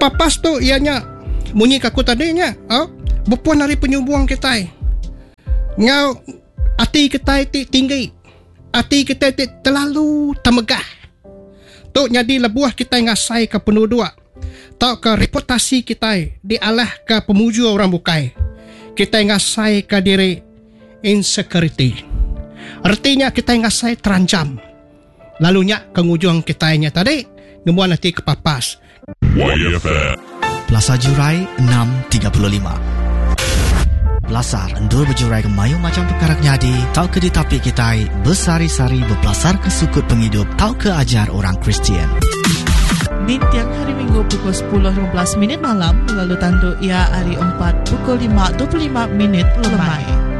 Kepapas tu ianya bunyi kaku tadinya. Bupuan dari penyubuang kita. Ngau hati kita tinggi. Hati kita terlalu temegah. Tu jadi lebuah kita ngasai ke penduduk. Tau ke reputasi kita dialah ke pemuju orang bukai. Kita ngasai ke diri insecurity. Artinya kita ngasai terancam. Lalunya kengujung kitanya tadi ngemuan nanti kepapas. Plaza Jurai 635. Belasar endur berjurai ke mayu macam perkara nyadi. Tau ke di tapi kita bersari-sari berpelasar ke sukut penghidup. Tau ke ajar orang Kristian. Tiang hari Minggu pukul 10.15 malam. Lalu tandu ia hari 4 pukul 5.25 lemai.